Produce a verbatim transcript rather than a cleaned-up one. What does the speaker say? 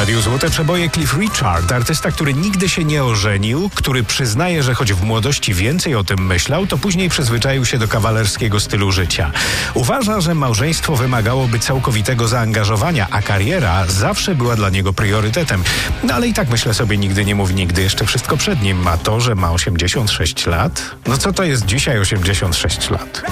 radiu Złote Przeboje Cliff Richard, artysta, który nigdy się nie ożenił, który przyznaje, że choć w młodości więcej o tym myślał, to później przyzwyczaił się do kawalerskiego stylu życia. Uważa, że małżeństwo wymagałoby całkowitego zaangażowania, a kariera zawsze była dla niego priorytetem. No ale i tak, myślę sobie, nigdy nie mów nigdy, jeszcze wszystko przed nim. A to, że ma osiemdziesiąt sześć lat? No co to jest dzisiaj osiemdziesiąt sześć lat?